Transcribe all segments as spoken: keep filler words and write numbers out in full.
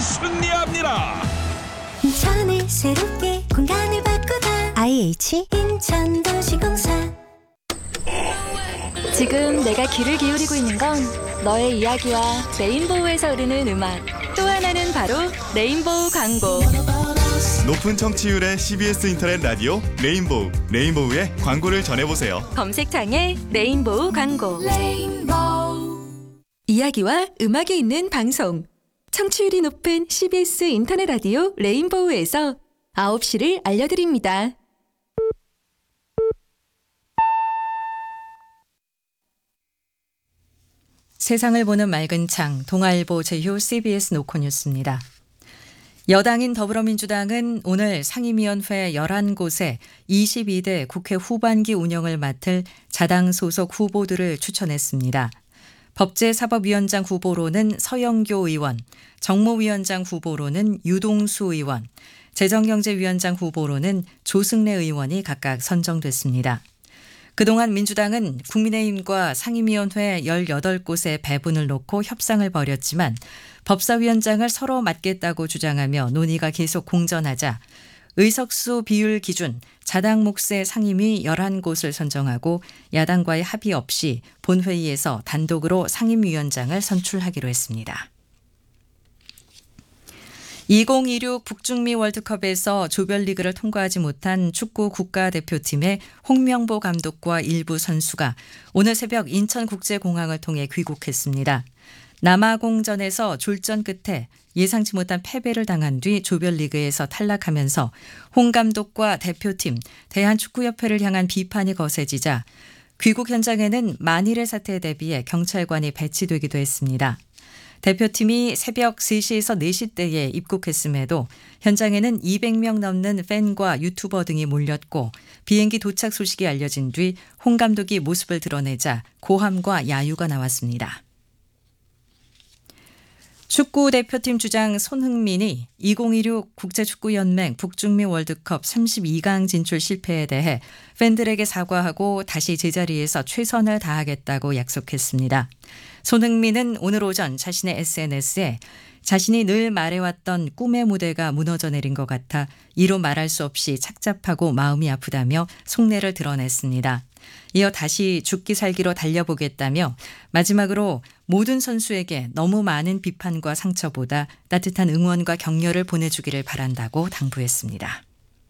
승리합니다. 인천을 새롭게 공간을 바꾸다 아이에이치 인천도시공사. 지금 내가 귀를 기울이고 있는 건 너의 이야기와 레인보우에서 흐르는 음악, 또 하나는 바로 레인보우 광고. 높은 청취율의 씨비에스 인터넷 라디오 레인보우, 레인보우의 광고를 전해보세요. 검색창에 레인보우 광고. 레인보우. 이야기와 음악이 있는 방송. 청취율이 높은 씨비에스 인터넷 라디오 레인보우에서 아홉 시를 알려드립니다. 세상을 보는 맑은 창, 동아일보 제휴 씨비에스 노코뉴스입니다. 여당인 더불어민주당은 오늘 상임위원회 열한 곳에 이십이 대 국회 후반기 운영을 맡을 자당 소속 후보들을 추천했습니다. 법제사법위원장 후보로는 서영교 의원, 정무위원장 후보로는 유동수 의원, 재정경제위원장 후보로는 조승래 의원이 각각 선정됐습니다. 그동안 민주당은 국민의힘과 상임위원회 열여덟 곳의 배분을 놓고 협상을 벌였지만 법사위원장을 서로 맡겠다고 주장하며 논의가 계속 공전하자 의석수 비율 기준 자당 몫의 상임위 열한 곳을 선정하고 야당과의 합의 없이 본회의에서 단독으로 상임위원장을 선출하기로 했습니다. 이천이십육 북중미 월드컵에서 조별리그를 통과하지 못한 축구 국가대표팀의 홍명보 감독과 일부 선수가 오늘 새벽 인천국제공항을 통해 귀국했습니다. 남아공전에서 졸전 끝에 예상치 못한 패배를 당한 뒤 조별리그에서 탈락하면서 홍 감독과 대표팀, 대한축구협회를 향한 비판이 거세지자 귀국 현장에는 만일의 사태에 대비해 경찰관이 배치되기도 했습니다. 대표팀이 새벽 세 시에서 네 시대에 입국했음에도 현장에는 이백 명 넘는 팬과 유튜버 등이 몰렸고 비행기 도착 소식이 알려진 뒤 홍 감독이 모습을 드러내자 고함과 야유가 나왔습니다. 축구 대표팀 주장 손흥민이 이천이십육 국제축구연맹 북중미 월드컵 삼십이 강 진출 실패에 대해 팬들에게 사과하고 다시 제자리에서 최선을 다하겠다고 약속했습니다. 손흥민은 오늘 오전 자신의 에스엔에스에 자신이 늘 말해왔던 꿈의 무대가 무너져 내린 것 같아 이루 말할 수 없이 착잡하고 마음이 아프다며 속내를 드러냈습니다. 이어 다시 죽기 살기로 달려보겠다며 마지막으로 모든 선수에게 너무 많은 비판과 상처보다 따뜻한 응원과 격려를 보내주기를 바란다고 당부했습니다.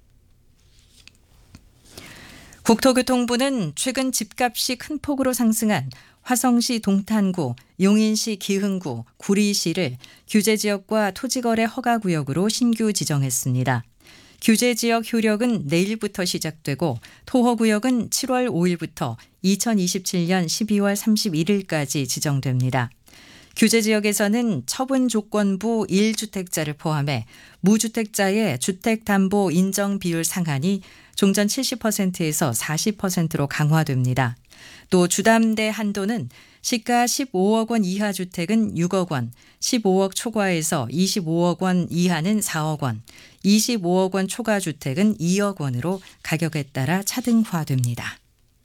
국토교통부는 최근 집값이 큰 폭으로 상승한 화성시 동탄구, 용인시 기흥구, 구리시를 규제지역과 토지거래 허가구역으로 신규 지정했습니다. 규제지역 효력은 내일부터 시작되고 토허구역은 칠월 오일부터 이천이십칠년 십이월 삼십일일까지 지정됩니다. 규제지역에서는 처분 조건부 일 주택자를 포함해 무주택자의 주택담보 인정 비율 상한이 종전 칠십 퍼센트에서 사십 퍼센트로 강화됩니다. 또 주담대 한도는 시가 십오억 원 이하 주택은 육억 원, 십오억 초과에서 이십오억 원 이하는 사억 원, 이십오억 원 초과 주택은 이억 원으로 가격에 따라 차등화됩니다.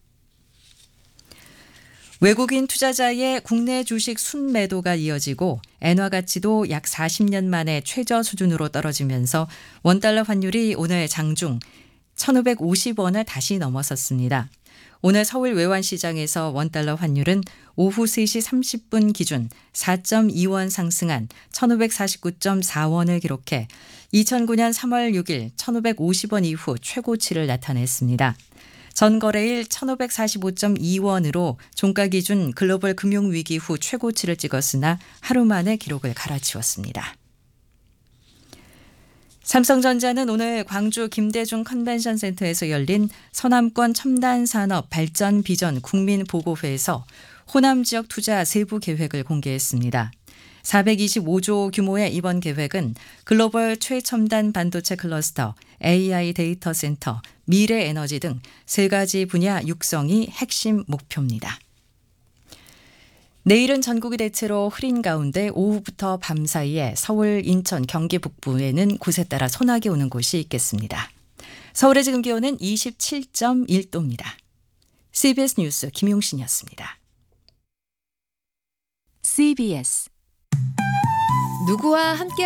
외국인 투자자의 국내 주식 순매도가 이어지고 엔화 가치도 약 사십 년 만에 최저 수준으로 떨어지면서 원달러 환율이 오늘 장중 천오백오십 원을 다시 넘어섰습니다. 오늘 서울 외환시장에서 원달러 환율은 오후 세 시 삼십 분 기준 사 점 이 원 상승한 천오백사십구 점 사 원을 기록해 이천구년 삼월 육일 천오백오십 원 이후 최고치를 나타냈습니다. 전 거래일 천오백사십오 점 이 원으로 종가 기준 글로벌 금융위기 후 최고치를 찍었으나 하루 만에 기록을 갈아치웠습니다. 삼성전자는 오늘 광주 김대중 컨벤션 센터에서 열린 서남권 첨단산업 발전 비전 국민보고회에서 호남 지역 투자 세부 계획을 공개했습니다. 사백이십오조 규모의 이번 계획은 글로벌 최첨단 반도체 클러스터, 에이아이 데이터 센터, 미래 에너지 등 세 가지 분야 육성이 핵심 목표입니다. 내일은 전국이 대체로 흐린 가운데 오후부터 밤 사이에 서울, 인천, 경기 북부에는 곳에 따라 소나기 오는 곳이 있겠습니다. 서울의 지금 기온은 이십칠 점 일 도입니다. 씨비에스 뉴스 김용신이었습니다. 씨비에스 누구와 함께